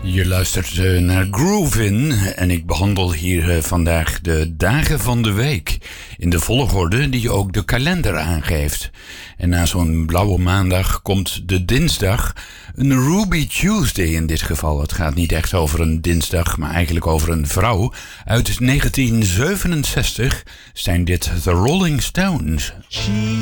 Je luistert naar Groovin en ik behandel hier vandaag de dagen van de week in de volgorde die ook de kalender aangeeft. En na zo'n blauwe maandag komt de dinsdag, een Ruby Tuesday in dit geval. Het gaat niet echt over een dinsdag, maar eigenlijk over een vrouw. Uit 1967 zijn dit The Rolling Stones.